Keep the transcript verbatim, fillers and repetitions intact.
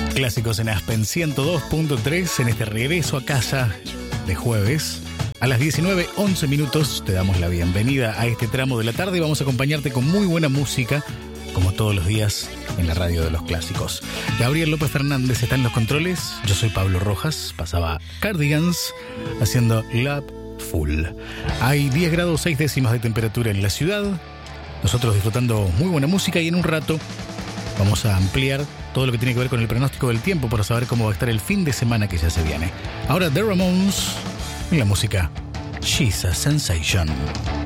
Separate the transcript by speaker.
Speaker 1: Clásicos en Aspen ciento dos punto tres en este regreso a casa de jueves. A las diecinueve once minutos te damos la bienvenida a este tramo de la tarde y vamos a acompañarte con muy buena música, como todos los días en la radio de los clásicos. Gabriel López Fernández está en los controles, yo soy Pablo Rojas, pasaba Cardigans haciendo Love Full. Hay diez grados seis décimas de temperatura en la ciudad, nosotros disfrutando muy buena música y en un rato vamos a ampliar todo lo que tiene que ver con el pronóstico del tiempo para saber cómo va a estar el fin de semana que ya se viene. Ahora The Ramones y la música She's a Sensation.